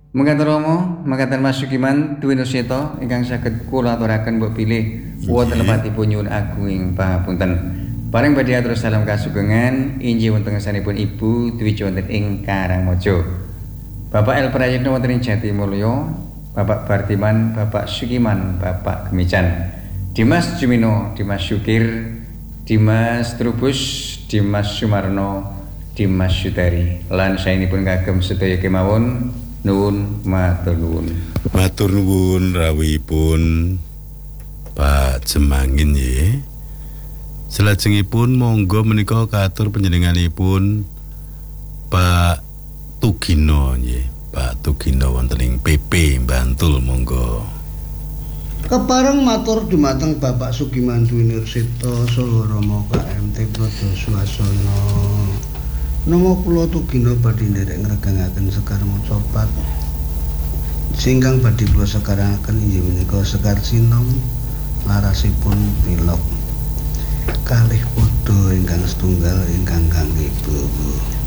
Mekaten Rama, mekaten Mas Sukiman Dwi Nurseta ingkang saged kula aturaken mbok bilih wonten lepatipun nyuwun agung ing pangapunten. Paring badhe atur salam kasugengan inggih wonten ngarsanipun Ibu Dwi wonten ing Karangmojo. Bapak El Prayitno wonten ing Jatimulya, Bapak Bartiman, Bapak Sukiman, Bapak Gemijan, Dimas Jumino, Dimas Syukir, Dimas Trubus, Dimas Sumarno, Dimas Sutari. Lan saenipun kagem sedaya kemawon nuwun matur nuwun. Matur nuwun rawuhipun Pak Jemangin nggih. Salajengipun monggo menika katur panjenenganipun Pak Tugino nggih. Pak Tugino wonten ing PP Bantul monggo. Kepareng matur dumateng Bapak Sukiman Dwi Nurseta saha Rama KMT Prodo Suasana. Nama kula Tugino badhe nderek ngregangaken Sekar Mocopat. Singkang badhe kula sekarangaken inggih menika Sekar Sinom larasipun Pilok. Kalih padha ingkang setunggal ingkang kangge bowo.